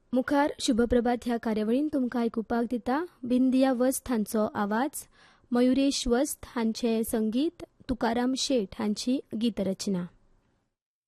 मुखार शुभप्रभात ह्या कार्यावळीन तुमकां आयकुपाक दिता बिंदिया वस्त हांचो आवाज, मयुरेश वस्त हांचे संगीत, तुकाराम शेट हांची गीतरचना.